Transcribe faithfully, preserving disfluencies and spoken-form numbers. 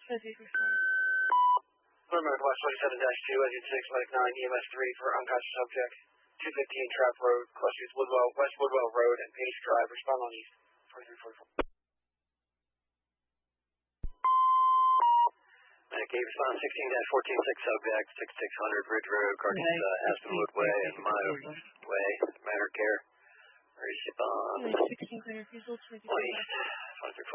fifty for four. Northwest twenty-seven dash two, exit six, medic nine, E M S three for unconscious subject. two fifteen Trap Road, clusters Woodwell, West Woodwell Road and Pace Drive. Respond on east. twenty-three forty-four. Medic eight, respond sixteen dash fourteen, six subject, sixty-six hundred Ridge Road, Carcass, uh, Aspenwood Way, and Meadow Way, Manor Care. Respond. sixteen hundred, results for the east. twenty-three